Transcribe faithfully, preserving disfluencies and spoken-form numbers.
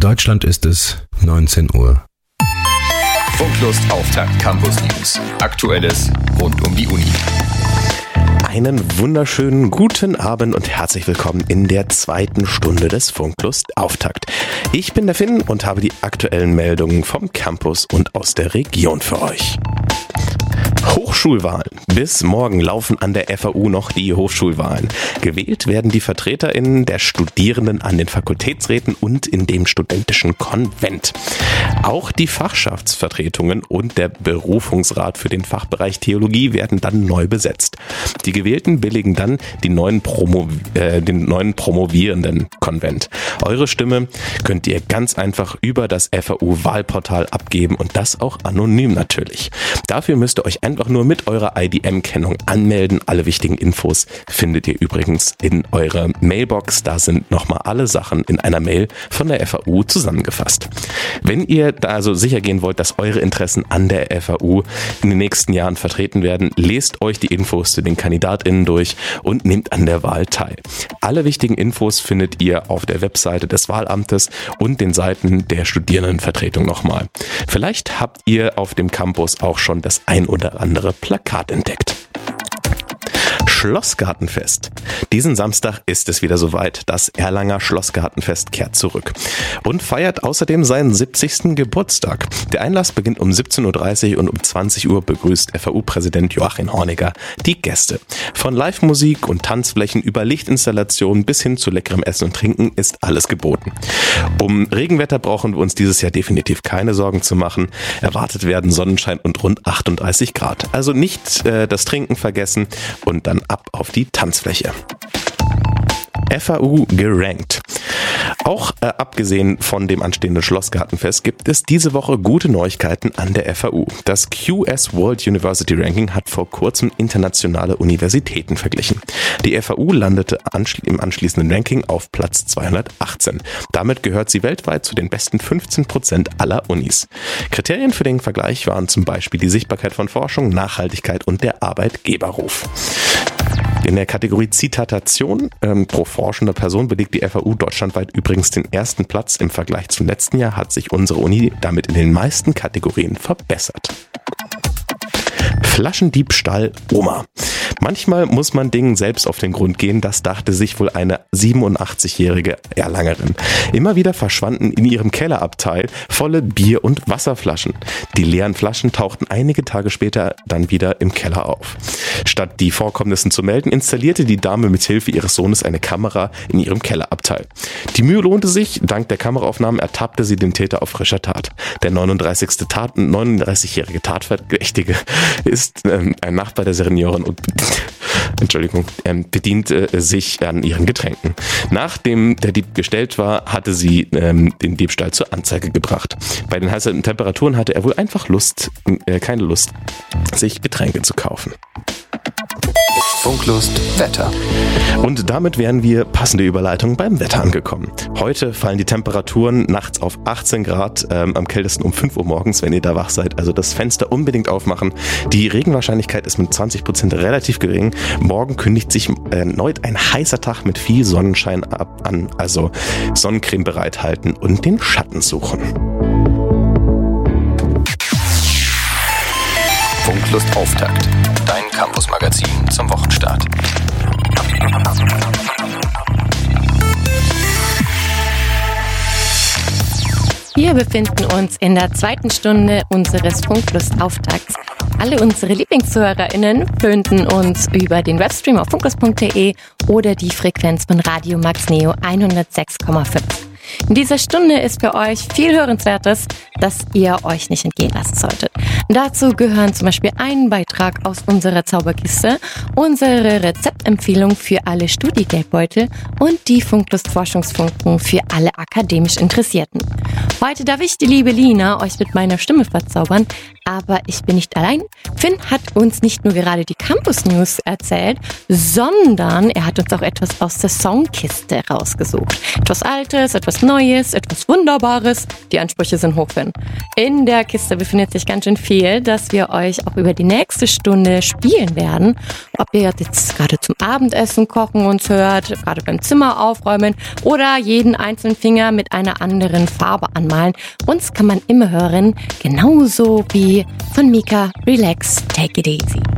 Deutschland ist es neunzehn Uhr. Funklust Auftakt Campus News. Aktuelles rund um die Uni. Einen wunderschönen guten Abend und herzlich willkommen in der zweiten Stunde des Funklust Auftakt. Ich bin der Finn und habe die aktuellen Meldungen vom Campus und aus der Region für euch. Hochschulwahlen. Bis morgen laufen an der F A U noch die Hochschulwahlen. Gewählt werden die VertreterInnen der Studierenden an den Fakultätsräten und in dem studentischen Konvent. Auch die Fachschaftsvertretungen und der Berufungsrat für den Fachbereich Theologie werden dann neu besetzt. Die Gewählten billigen dann die neuen Promo, äh, den neuen promovierenden Konvent. Eure Stimme könnt ihr ganz einfach über das F A U-Wahlportal abgeben und das auch anonym natürlich. Dafür müsst ihr euch einfach nur mit eurer I D M-Kennung anmelden. Alle wichtigen Infos findet ihr übrigens in eurer Mailbox. Da sind nochmal alle Sachen in einer Mail von der F A U zusammengefasst. Wenn ihr da also sicher gehen wollt, dass eure Interessen an der F A U in den nächsten Jahren vertreten werden, lest euch die Infos zu den KandidatInnen durch und nehmt an der Wahl teil. Alle wichtigen Infos findet ihr auf der Webseite des Wahlamtes und den Seiten der Studierendenvertretung nochmal. Vielleicht habt ihr auf dem Campus auch schon das ein oder andere Plakat entdeckt. Schlossgartenfest. Diesen Samstag ist es wieder soweit. Das Erlanger Schlossgartenfest kehrt zurück und feiert außerdem seinen siebzigsten Geburtstag. Der Einlass beginnt um siebzehn Uhr dreißig und um zwanzig Uhr begrüßt F A U-Präsident Joachim Horniger die Gäste. Von Live-Musik und Tanzflächen über Lichtinstallationen bis hin zu leckerem Essen und Trinken ist alles geboten. Um Regenwetter brauchen wir uns dieses Jahr definitiv keine Sorgen zu machen. Erwartet werden Sonnenschein und rund achtunddreißig Grad. Also nicht äh, das Trinken vergessen und dann ab auf die Tanzfläche. F A U gerankt. Auch äh, abgesehen von dem anstehenden Schlossgartenfest gibt es diese Woche gute Neuigkeiten an der F A U. Das Q S World University Ranking hat vor kurzem internationale Universitäten verglichen. Die F A U landete anschli- im anschließenden Ranking auf Platz zweihundertachtzehn. Damit gehört sie weltweit zu den besten fünfzehn Prozent aller Unis. Kriterien für den Vergleich waren zum Beispiel die Sichtbarkeit von Forschung, Nachhaltigkeit und der Arbeitgeberruf. In der Kategorie Zitatation ähm, pro forschender Person belegt die F A U deutschlandweit übrigens den ersten Platz. Im Vergleich zum letzten Jahr hat sich unsere Uni damit in den meisten Kategorien verbessert. Flaschendiebstahl Oma. Manchmal muss man Dingen selbst auf den Grund gehen, das dachte sich wohl eine siebenundachtzigjährige Erlangerin. Immer wieder verschwanden in ihrem Kellerabteil volle Bier- und Wasserflaschen. Die leeren Flaschen tauchten einige Tage später dann wieder im Keller auf. Statt die Vorkommnissen zu melden, installierte die Dame mit Hilfe ihres Sohnes eine Kamera in ihrem Kellerabteil. Die Mühe lohnte sich, dank der Kameraaufnahmen ertappte sie den Täter auf frischer Tat. Der neununddreißigste Tat, neununddreißigjährige Tatverdächtige ist ähm, ein Nachbar der Seniorin und Entschuldigung, ähm, bediente äh, sich an ihren Getränken. Nachdem der Dieb gestellt war, hatte sie ähm, den Diebstahl zur Anzeige gebracht. Bei den heißen Temperaturen hatte er wohl einfach Lust, äh, keine Lust, sich Getränke zu kaufen. Funklust Wetter. Und damit wären wir passende Überleitung beim Wetter angekommen. Heute fallen die Temperaturen nachts auf achtzehn Grad, ähm, am kältesten um fünf Uhr morgens, wenn ihr da wach seid. Also das Fenster unbedingt aufmachen. Die Regenwahrscheinlichkeit ist mit zwanzig Prozent relativ gering. Morgen kündigt sich erneut ein heißer Tag mit viel Sonnenschein ab an. Also Sonnencreme bereithalten und den Schatten suchen. Funklust Auftakt. Dein Campus-Magazin zum Wochenstart. Wir befinden uns in der zweiten Stunde unseres Funklust-Auftakts. Alle unsere LieblingszuhörerInnen finden uns über den Webstream auf funklust punkt de oder die Frequenz von Radio Max Neo hundertsechs Komma fünf. In dieser Stunde ist für euch viel Hörenswertes, das ihr euch nicht entgehen lassen solltet. Dazu gehören zum Beispiel ein Beitrag aus unserer Zauberkiste, unsere Rezeptempfehlung für alle Studiegeldbeutel und die Funklust-Forschungsfunken für alle akademisch Interessierten. Heute darf ich, die liebe Lina, euch mit meiner Stimme verzaubern, Aber ich bin nicht allein. Finn hat uns nicht nur gerade die Campus News erzählt, sondern er hat uns auch etwas aus der Songkiste rausgesucht. Etwas Altes, etwas Neues, etwas Wunderbares. Die Ansprüche sind hoch, Finn. In der Kiste befindet sich ganz schön viel, das wir euch auch über die nächste Stunde spielen werden. Ob ihr jetzt gerade zum Abendessen kochen uns hört, gerade beim Zimmer aufräumen oder jeden einzelnen Finger mit einer anderen Farbe anmalen. Uns kann man immer hören, genauso wie von Mika, Relax, Take It Easy.